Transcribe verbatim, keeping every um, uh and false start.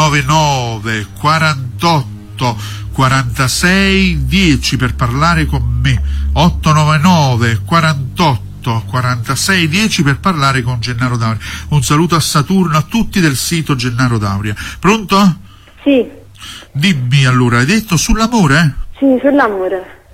novantanove quarantotto quarantasei dieci per parlare con me. ottocentonovantanove quarantotto quarantasei dieci per parlare con Gennaro Dauria. Un saluto a Saturno, a tutti del sito Gennaro Dauria. Pronto? Sì. Dimmi allora, hai detto sull'amore? Sì, sull'amore.